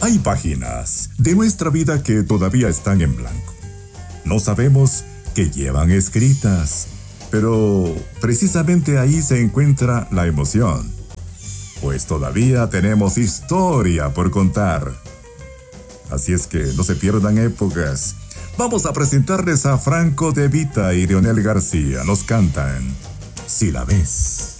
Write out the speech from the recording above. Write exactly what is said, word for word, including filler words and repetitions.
Hay páginas de nuestra vida que todavía están en blanco. No sabemos qué llevan escritas, pero precisamente ahí se encuentra la emoción, pues todavía tenemos historia por contar. Así es que no se pierdan épocas. Vamos a presentarles a Franco De Vita y Leonel García. Nos cantan Si la ves.